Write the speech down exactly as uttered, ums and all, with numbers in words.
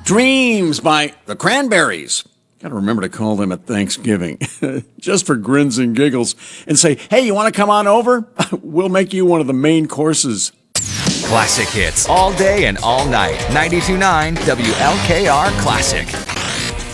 Dreams by the Cranberries. Got to remember to call them at Thanksgiving, just for grins and giggles, and say, hey, you want to come on over? We'll make you one of the main courses. Classic hits all day and all night. ninety-two point nine W L K R Classic.